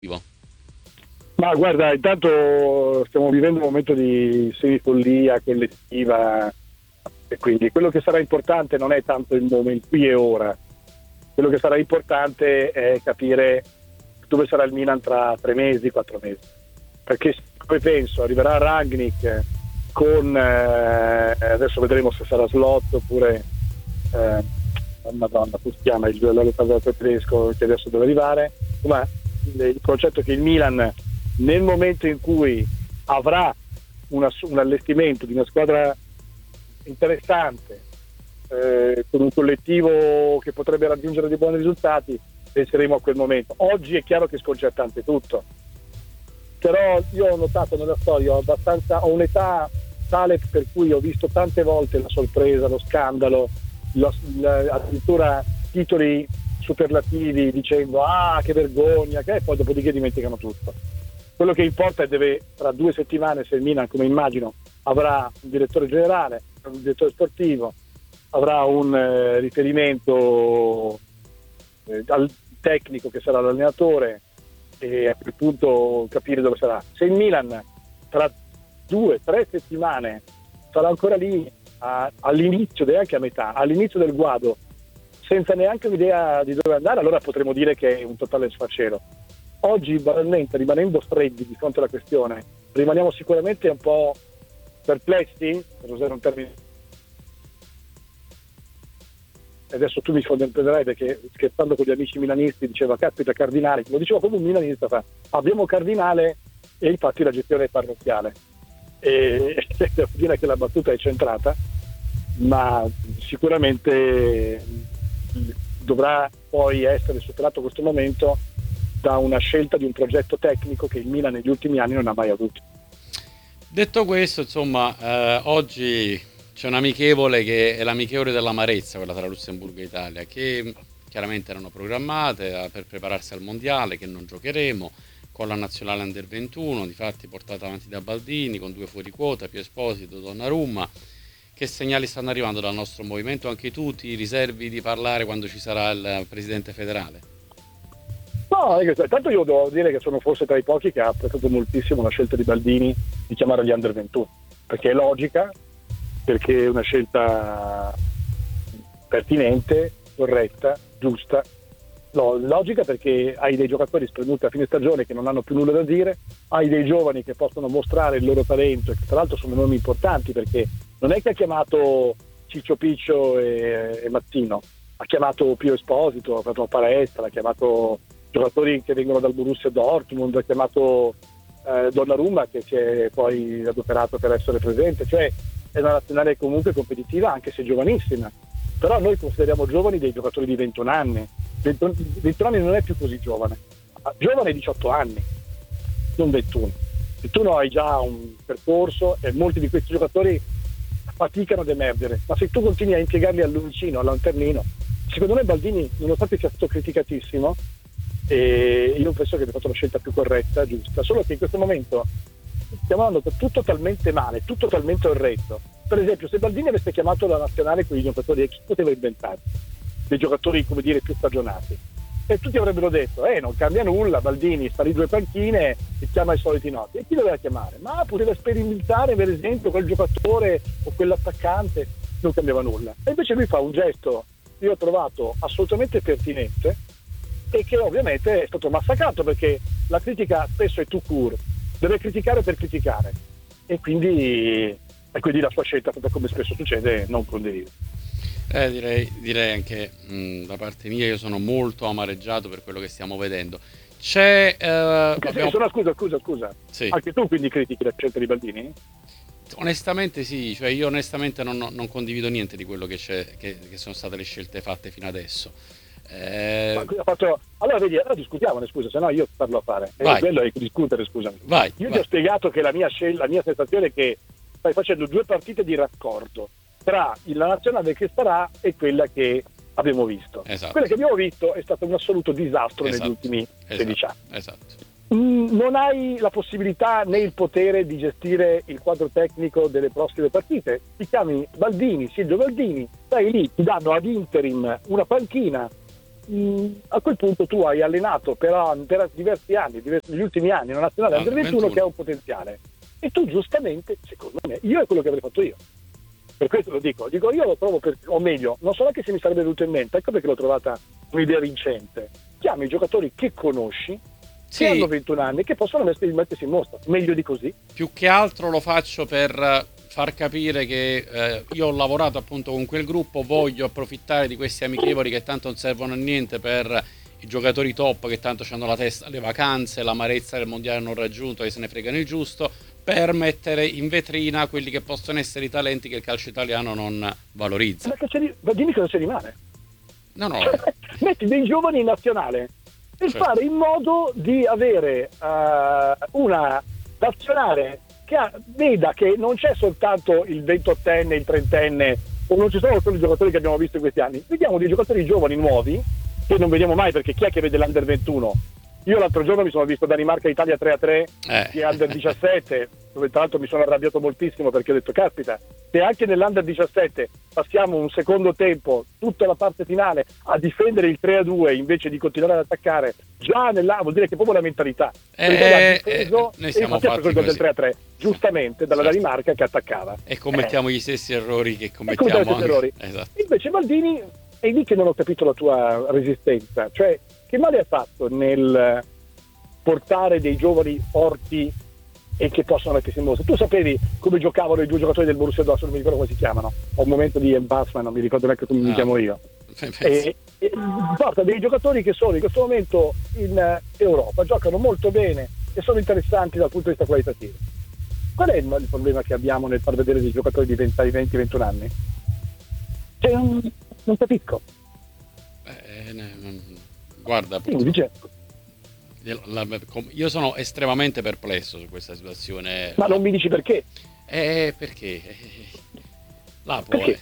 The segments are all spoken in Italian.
Ma guarda, intanto stiamo vivendo un momento di semifollia collettiva e quindi quello che sarà importante non è tanto il momento qui e ora, quello che sarà importante è capire dove sarà il Milan tra 3 mesi, 4 mesi. Perché come penso arriverà Rangnick con adesso vedremo se sarà Slot oppure Madonna, come si chiama l'allenatore tedesco che adesso deve arrivare, ma il concetto è che il Milan nel momento in cui avrà un allestimento di una squadra interessante, con un collettivo che potrebbe raggiungere dei buoni risultati, penseremo a quel momento. Oggi è chiaro che è sconcertante tutto, però io ho notato nella storia, ho un'età tale per cui ho visto tante volte la sorpresa, lo scandalo, addirittura titoli superlativi dicendo che vergogna, che e poi dopodiché dimenticano tutto. Quello che importa è tra 2 settimane, se il Milan, come immagino, avrà un direttore generale, un direttore sportivo, avrà un riferimento al tecnico che sarà l'allenatore, e a quel punto capire dove sarà. Se il Milan tra 2 o 3 settimane sarà ancora lì all'inizio, neanche a metà, all'inizio del guado, senza neanche un'idea di dove andare, allora potremo dire che è un totale sfacelo. Oggi, banalmente, rimanendo freddi di fronte alla questione, rimaniamo sicuramente un po' perplessi, per usare un termine. Adesso tu mi fondenterai perché scherzando con gli amici milanisti diceva caspita Cardinale, lo diceva come un milanista fa, abbiamo Cardinale e infatti la gestione è parrocchiale, e devo dire che la battuta è centrata, ma sicuramente dovrà poi essere superato questo momento da una scelta di un progetto tecnico che il Milan negli ultimi anni non ha mai avuto. Detto questo, insomma, oggi c'è un amichevole che è l'amichevole dell'amarezza, quella tra Lussemburgo e Italia, che chiaramente erano programmate per prepararsi al mondiale, che non giocheremo, con la nazionale Under 21, difatti portata avanti da Baldini, con 2 fuori quota, Pio Esposito, Donnarumma. Che segnali stanno arrivando dal nostro movimento? Anche tu ti riservi di parlare quando ci sarà il presidente federale? No, tanto io devo dire che sono forse tra i pochi che ha apprezzato moltissimo la scelta di Baldini di chiamare gli Under 21, perché è logica, perché è una scelta pertinente, corretta, giusta. No, logica perché hai dei giocatori spremuti a fine stagione che non hanno più nulla da dire, hai dei giovani che possono mostrare il loro talento e che tra l'altro sono nomi importanti, perché non è che ha chiamato Ciccio Piccio e Mazzino, ha chiamato Pio Esposito, ha fatto Palestra, ha chiamato giocatori che vengono dal Borussia Dortmund, ha chiamato Donnarumma che si è poi adoperato per essere presente, cioè è una nazionale comunque competitiva anche se giovanissima, però noi consideriamo giovani dei giocatori di 21 anni. 21 anni non è più così giovane, giovane è 18 anni, non 21. 21 hai già un percorso e molti di questi giocatori faticano ad emergere, ma se tu continui a impiegarli all'uncino, al lanternino, secondo me Baldini, nonostante sia stato criticatissimo, e io penso che abbia fatto la scelta più corretta, giusta, solo che in questo momento stiamo andando tutto talmente male, tutto talmente orrendo. Per esempio, se Baldini avesse chiamato la nazionale con i giocatori, chi poteva inventare? Dei giocatori, come dire, più stagionati. E tutti avrebbero detto, non cambia nulla, Baldini sta lì 2 panchine e chiama i soliti noti. E chi doveva chiamare? Ma poteva sperimentare, per esempio, quel giocatore o quell'attaccante, non cambiava nulla. E invece lui fa un gesto che io ho trovato assolutamente pertinente e che ovviamente è stato massacrato, perché la critica spesso è tout court, deve criticare per criticare, e quindi la sua scelta è stata, come spesso succede, non condivisa. Direi anche da parte mia, io sono molto amareggiato per quello che stiamo vedendo. C'è Scusa. Sì. Anche tu quindi critichi la scelta di Baldini? Onestamente sì, cioè io onestamente non condivido niente di quello che sono state le scelte fatte fino adesso. Allora vedi, allora discutiamone, scusa, se no io parlo a fare. È bello discutere, scusami. Io ti ho spiegato che la mia sensazione è che stai facendo 2 partite di raccordo tra la nazionale che starà e quella che abbiamo visto. Esatto. Quella che abbiamo visto è stato un assoluto disastro negli ultimi 16 anni. Esatto. Non hai la possibilità né il potere di gestire il quadro tecnico delle prossime partite. Ti chiami Silvio Baldini, stai lì, ti danno ad interim una panchina a quel punto tu hai allenato per diversi anni, gli ultimi anni, una nazionale Under 21 che ha un potenziale. E tu giustamente, secondo me, io è quello che avrei fatto io. Per questo lo dico, io lo trovo, o meglio, non so neanche se mi sarebbe venuto in mente, ecco perché l'ho trovata un'idea vincente. Chiami i giocatori che conosci, che hanno 21 anni, che possono mettersi in mostra, meglio di così. Più che altro lo faccio per far capire che io ho lavorato appunto con quel gruppo, voglio approfittare di questi amichevoli che tanto non servono a niente per i giocatori top che tanto hanno la testa alle vacanze, l'amarezza del mondiale non raggiunto, che se ne fregano il giusto, per mettere in vetrina quelli che possono essere i talenti che il calcio italiano non valorizza. Ma dimmi cosa c'è di male. No. Metti dei giovani in nazionale per fare in modo di avere una nazionale che veda che non c'è soltanto il 28enne, il 30enne, o non ci sono solo i giocatori che abbiamo visto in questi anni. Vediamo dei giocatori giovani nuovi che non vediamo mai, perché chi è che vede l'Under 21? Io l'altro giorno mi sono visto Danimarca-Italia 3-3 che è Under 17, dove tra l'altro mi sono arrabbiato moltissimo perché ho detto caspita, se anche nell'Under 17 passiamo un secondo tempo, tutta la parte finale a difendere il 3-2 invece di continuare ad attaccare, già vuol dire che proprio la mentalità noi siamo fatti così del 3-3 giustamente dalla Danimarca che attaccava e commettiamo gli stessi errori che commettiamo anche. Esatto. Invece Maldini, è lì che non ho capito la tua resistenza, cioè che male ha fatto nel portare dei giovani forti e che possono mettersi in mostra? Tu sapevi come giocavano i due giocatori del Borussia Dortmund, non mi ricordo come si chiamano, ho un momento di embarrassment, non mi ricordo neanche come mi chiamo io. E porta dei giocatori che sono in questo momento in Europa, giocano molto bene e sono interessanti dal punto di vista qualitativo. Qual è il problema che abbiamo nel far vedere dei giocatori di 20-21 anni? Cioè, non capisco. Guarda, io sono estremamente perplesso su questa situazione. Ma non mi dici perché? Perché? Perché?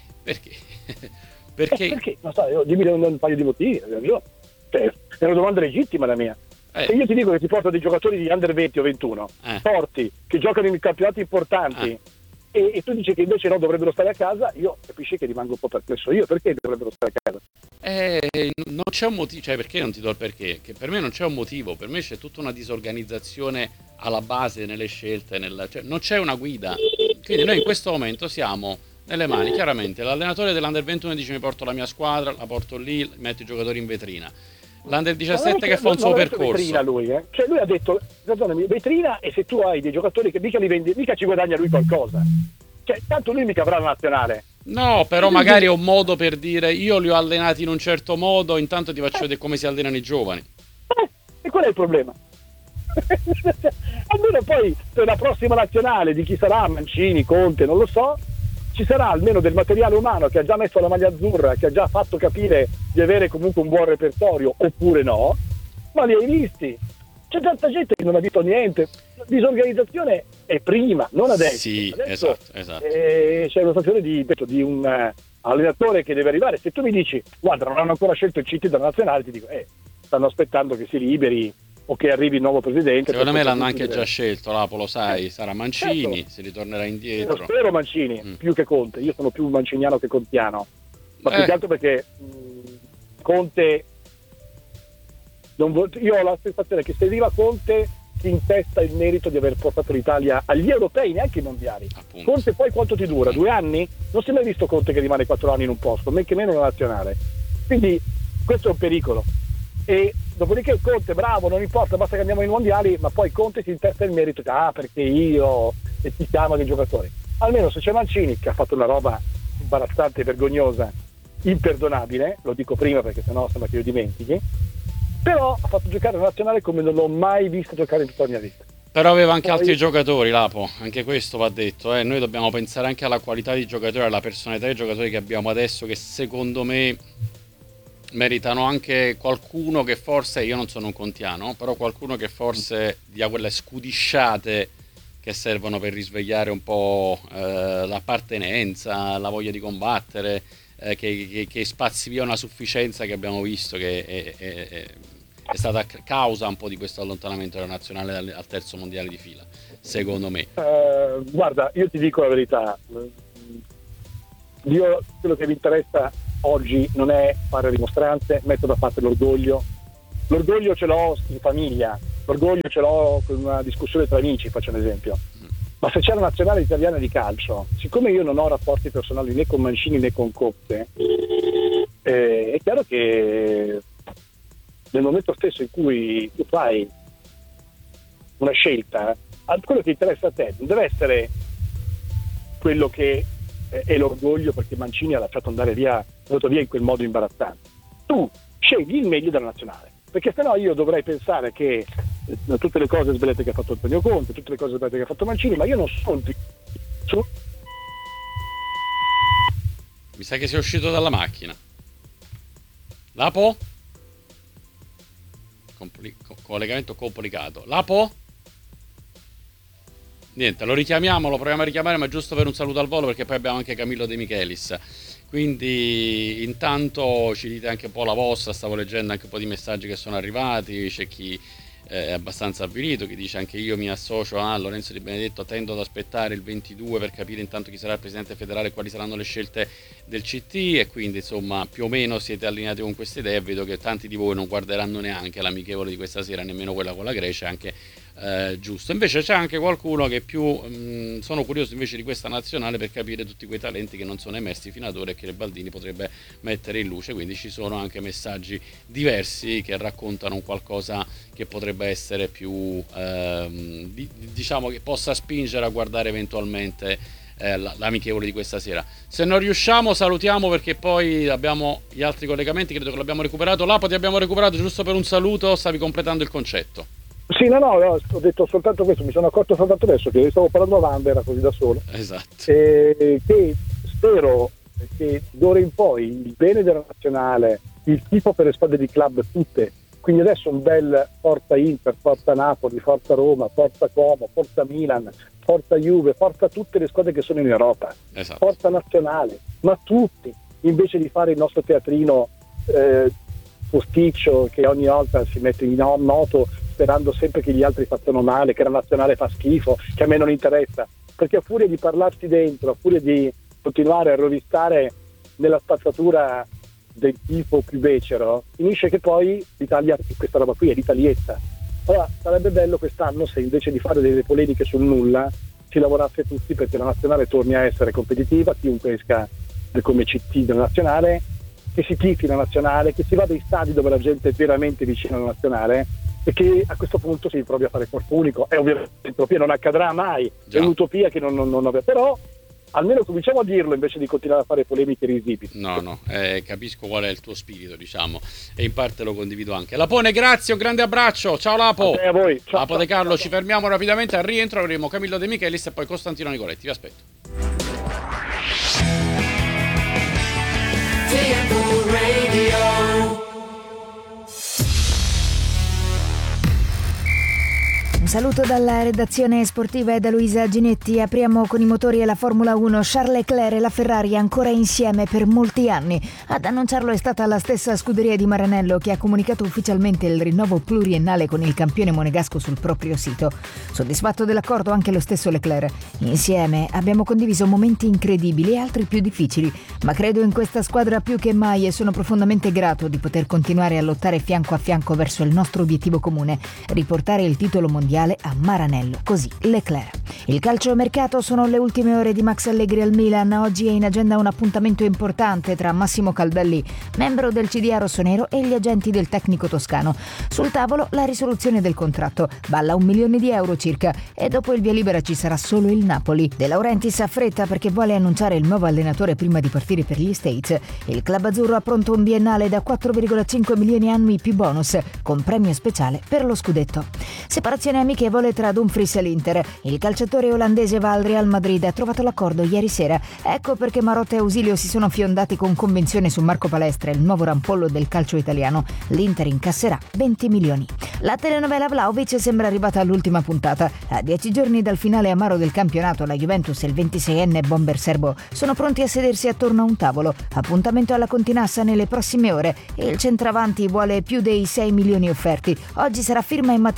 Perché? Non so, dimmi un paio di motivi. Cioè, è una domanda legittima la mia. Se io ti dico che ti porto dei giocatori di under 20 o 21 forti, che giocano in campionati importanti, e tu dici che invece no, dovrebbero stare a casa, io capisci che rimango un po' perplesso io. Perché dovrebbero stare a casa? Non c'è un motivo, cioè perché non ti do il perché? Che per me non c'è un motivo, per me c'è tutta una disorganizzazione alla base nelle scelte, cioè non c'è una guida. Quindi noi in questo momento siamo nelle mani, chiaramente l'allenatore dell'Under 21 dice mi porto la mia squadra, la porto lì, metto i giocatori in vetrina. L'Under 17 che fa un suo percorso. Vetrina lui, Cioè lui ha detto, perdonami, vetrina, e se tu hai dei giocatori che mica li vendi, mica ci guadagna lui qualcosa. Cioè, tanto lui mica avrà la nazionale. No, però magari è un modo per dire io li ho allenati in un certo modo, intanto ti faccio vedere come si allenano i giovani. E qual è il problema? Almeno poi per la prossima nazionale di chi sarà, Mancini, Conte, non lo so, ci sarà almeno del materiale umano che ha già messo la maglia azzurra, che ha già fatto capire di avere comunque un buon repertorio, oppure no, ma li hai visti. C'è tanta gente che non ha visto niente. Disorganizzazione è prima, non adesso. Sì, adesso, esatto. C'è una situazione di un allenatore che deve arrivare. Se tu mi dici, guarda, non hanno ancora scelto il CT della nazionale, ti dico, stanno aspettando che si liberi o che arrivi il nuovo presidente. Secondo me l'hanno anche già scelto, Lapo, lo sai, sarà Mancini, certo. Si ritornerà indietro. Io spero Mancini, più che Conte. Io sono più manciniano che contiano, ma più che altro perché Conte... io ho la sensazione che se arriva Conte si intesta il merito di aver portato l'Italia agli europei, neanche ai mondiali. Appunto. Conte poi quanto ti dura? 2 anni? Non si è mai visto Conte che rimane 4 anni in un posto, men che meno una nazionale. Quindi questo è un pericolo. E dopodiché Conte bravo, non importa, basta che andiamo ai mondiali, ma poi Conte si intesta il merito, perché io, e ti chiama dei giocatori. Almeno se c'è Mancini, che ha fatto una roba imbarazzante e vergognosa, imperdonabile, lo dico prima perché sennò sembra che io dimentichi, però ha fatto giocare la nazionale come non l'ho mai visto giocare in tutta la mia vita. Però aveva anche altri giocatori, Lapo, anche questo va detto, noi dobbiamo pensare anche alla qualità dei giocatori, alla personalità dei giocatori che abbiamo adesso, che secondo me meritano anche qualcuno che forse, io non sono un contiano, però qualcuno che forse dia quelle scudisciate che servono per risvegliare un po' l'appartenenza, la voglia di combattere, che spazi via una sufficienza che abbiamo visto che è stata causa un po' di questo allontanamento della nazionale al terzo mondiale di fila, secondo me. Guarda, io ti dico la verità, io quello che mi interessa oggi non è fare rimostranze, metto da parte l'orgoglio. L'orgoglio ce l'ho in famiglia, l'orgoglio ce l'ho con una discussione tra amici, faccio un esempio. Ma se c'è la nazionale italiana di calcio, siccome io non ho rapporti personali né con Mancini né con Conte, è chiaro che nel momento stesso in cui tu fai una scelta, quello che interessa a te non deve essere quello che è l'orgoglio perché Mancini ha lasciato andare via, è andato via in quel modo imbarazzante. Tu scegli il meglio della nazionale, perché sennò io dovrei pensare che tutte le cose sbagliate che ha fatto Antonio Conte, tutte le cose sbagliate che ha fatto Mancini, ma io non sono Mi sa che sei uscito dalla macchina. Lapo? Collegamento complicato. Lapo? Niente, lo richiamiamo, lo proviamo a richiamare, ma giusto per un saluto al volo, perché poi abbiamo anche Camillo De Michelis. Quindi intanto ci dite anche un po' la vostra, stavo leggendo anche un po' di messaggi che sono arrivati, c'è chi è abbastanza avvilito, chi dice anche io mi associo a Lorenzo Di Benedetto, tendo ad aspettare il 22 per capire intanto chi sarà il presidente federale e quali saranno le scelte del CT, e quindi insomma più o meno siete allineati con queste idee. Vedo che tanti di voi non guarderanno neanche l'amichevole di questa sera, nemmeno quella con la Grecia, anche giusto. Invece c'è anche qualcuno che più sono curioso invece di questa nazionale per capire tutti quei talenti che non sono emersi fino ad ora e che Baldini potrebbe mettere in luce, quindi ci sono anche messaggi diversi che raccontano qualcosa che potrebbe essere più diciamo che possa spingere a guardare eventualmente l'amichevole di questa sera. Se non riusciamo salutiamo, perché poi abbiamo gli altri collegamenti, credo che l'abbiamo recuperato. Lapo, ti abbiamo recuperato giusto per un saluto, stavi completando il concetto. Sì, no, ho detto soltanto questo, mi sono accorto soltanto adesso che stavo parlando a Wanda, era così da solo. Esatto. Che spero che d'ora in poi il bene della nazionale, il tifo per le squadre di club tutte, quindi adesso un bel Forza Inter, Forza Napoli, Forza Roma, Forza Como, Forza Milan, Forza Juve, Forza tutte le squadre che sono in Europa, esatto. Forza Nazionale, ma tutti, invece di fare il nostro teatrino posticcio che ogni volta si mette in moto sperando sempre che gli altri facciano male, che la nazionale fa schifo, che a me non interessa, perché a furia di parlarsi dentro, a furia di continuare a rovistare nella spazzatura del tifo più becero, finisce che poi l'Italia, questa roba qui è l'italietta. Allora sarebbe bello quest'anno se invece di fare delle polemiche sul nulla si lavorasse tutti perché la nazionale torni a essere competitiva, chiunque esca come CT della nazionale, che si tifi la nazionale, che si vada in stadi dove la gente è veramente vicina alla nazionale, e che a questo punto si provi a fare corpo unico. È ovviamente l'utopia, non accadrà mai, Già. È un'utopia che non però almeno cominciamo a dirlo invece di continuare a fare polemiche risibili. No, capisco qual è il tuo spirito, diciamo, e in parte lo condivido anche. Lapone, grazie, un grande abbraccio, ciao Lapo. A voi. Ciao, Lapo De Carlo, ci fermiamo rapidamente, al rientro avremo Camillo De Michelis e poi Costantino Nicoletti, vi aspetto. Un saluto dalla redazione sportiva e da Luisa Ginetti. Apriamo con i motori e la Formula 1. Charles Leclerc e la Ferrari ancora insieme per molti anni. Ad annunciarlo è stata la stessa scuderia di Maranello, che ha comunicato ufficialmente il rinnovo pluriennale con il campione monegasco sul proprio sito. Soddisfatto dell'accordo anche lo stesso Leclerc. Insieme abbiamo condiviso momenti incredibili e altri più difficili, ma credo in questa squadra più che mai e sono profondamente grato di poter continuare a lottare fianco a fianco verso il nostro obiettivo comune, riportare il titolo mondiale a Maranello. Così Leclerc. Il calciomercato sono le ultime ore di Max Allegri al Milan. Oggi è in agenda un appuntamento importante tra Massimo Caldelli, membro del CDA rossonero, e gli agenti del tecnico toscano. Sul tavolo la risoluzione del contratto, balla 1 milione di euro circa, e dopo il via libera ci sarà solo il Napoli. De Laurentiis ha fretta perché vuole annunciare il nuovo allenatore prima di partire per gli States. Il club azzurro ha pronto un biennale da 4,5 milioni annui più bonus, con premio speciale per lo scudetto. Separazione amichevole tra Dumfries e l'Inter. Il calciatore olandese va al Real Madrid, ha trovato l'accordo ieri sera. Ecco perché Marotta e Ausilio si sono fiondati con convenzione su Marco Palestra, il nuovo rampollo del calcio italiano. L'Inter incasserà 20 milioni. La telenovela Vlahovic sembra arrivata all'ultima puntata. A 10 giorni dal finale amaro del campionato, la Juventus e il 26enne bomber serbo sono pronti a sedersi attorno a un tavolo. Appuntamento alla Continassa nelle prossime ore. Il centravanti vuole più dei 6 milioni offerti. Oggi sarà firma e matrimonio bis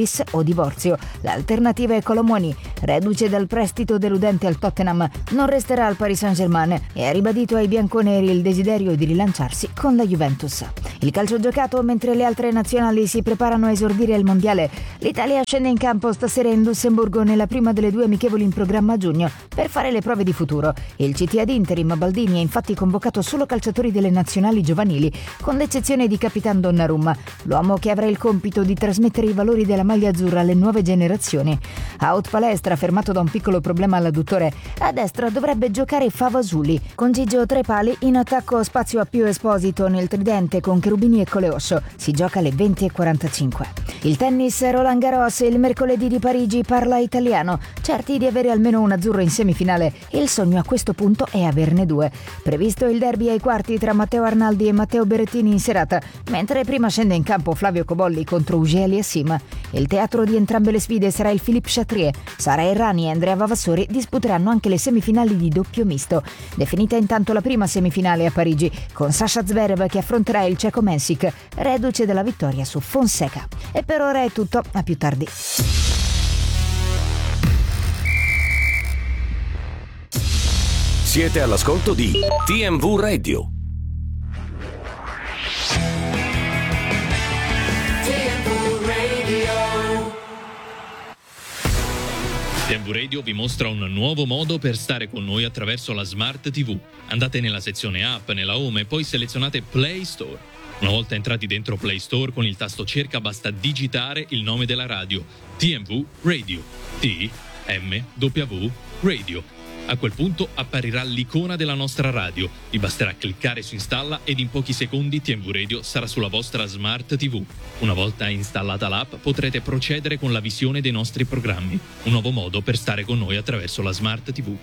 bis o divorzio. L'alternativa è Colomoni, reduce dal prestito deludente al Tottenham, non resterà al Paris Saint-Germain e ha ribadito ai bianconeri il desiderio di rilanciarsi con la Juventus. Il calcio giocato mentre le altre nazionali si preparano a esordire al mondiale. L'Italia scende in campo stasera in Lussemburgo nella prima delle 2 amichevoli in programma a giugno per fare le prove di futuro. Il CT ad interim Baldini ha infatti convocato solo calciatori delle nazionali giovanili, con l'eccezione di Capitan Donnarumma, l'uomo che avrà il compito di trasmettere i valori della maglia azzurra alle nuove generazioni. Out palestra, fermato da un piccolo problema all'adduttore, a destra dovrebbe giocare Favasuli, con Gigio tra i pali, in attacco spazio a Pio Esposito nel tridente con Cherubini e Coleosso. Si gioca alle 20:45. Il tennis, Roland Garros, il mercoledì di Parigi parla italiano, certi di avere almeno un azzurro in semifinale. Il sogno a questo punto è averne 2. Previsto il derby ai quarti tra Matteo Arnaldi e Matteo Berrettini in serata, mentre prima scende in campo Flavio Cobolli contro Auger Aliassime. Il teatro di entrambe le sfide sarà il Philippe Chatrier. Sara Errani e Andrea Vavassori disputeranno anche le semifinali di doppio misto. Definita intanto la prima semifinale a Parigi, con Sasha Zverev che affronterà il ceco Mensik, reduce dalla vittoria su Fonseca. E per ora è tutto, a più tardi. Siete all'ascolto di TMV Radio. TMV Radio vi mostra un nuovo modo per stare con noi attraverso la Smart TV. Andate nella sezione app, nella home e poi selezionate Play Store. Una volta entrati dentro Play Store, con il tasto cerca basta digitare il nome della radio, TMV Radio, TMW Radio. A quel punto apparirà l'icona della nostra radio. Vi basterà cliccare su installa ed in pochi secondi TMV Radio sarà sulla vostra Smart TV. Una volta installata l'app potrete procedere con la visione dei nostri programmi. Un nuovo modo per stare con noi attraverso la Smart TV.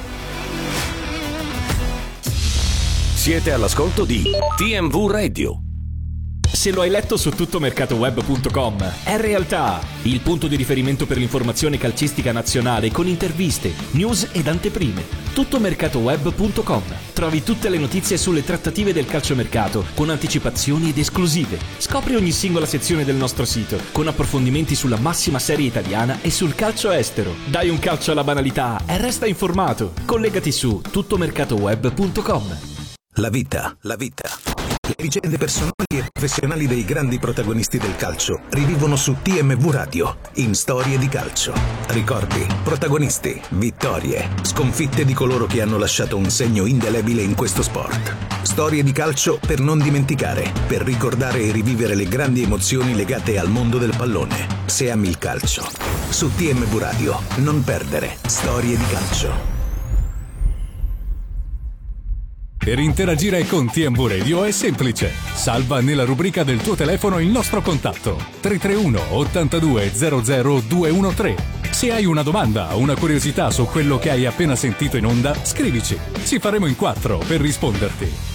Siete all'ascolto di TMV Radio. Se lo hai letto su tuttomercatoweb.com, è realtà! Il punto di riferimento per l'informazione calcistica nazionale con interviste, news ed anteprime. Tuttomercatoweb.com. Trovi tutte le notizie sulle trattative del calciomercato, con anticipazioni ed esclusive. Scopri ogni singola sezione del nostro sito, con approfondimenti sulla massima serie italiana e sul calcio estero. Dai un calcio alla banalità e resta informato. Collegati su tuttomercatoweb.com. La vita. Le vicende personali e professionali dei grandi protagonisti del calcio rivivono su TMV Radio, in Storie di Calcio. Ricordi, protagonisti, vittorie, sconfitte di coloro che hanno lasciato un segno indelebile in questo sport. Storie di calcio per non dimenticare, per ricordare e rivivere le grandi emozioni legate al mondo del pallone. Se ami il calcio. Su TMV Radio, non perdere Storie di Calcio. Per interagire con TMV Radio è semplice. Salva nella rubrica del tuo telefono il nostro contatto 331 82 00 213. Se hai una domanda o una curiosità su quello che hai appena sentito in onda, scrivici. Ci faremo in 4 per risponderti.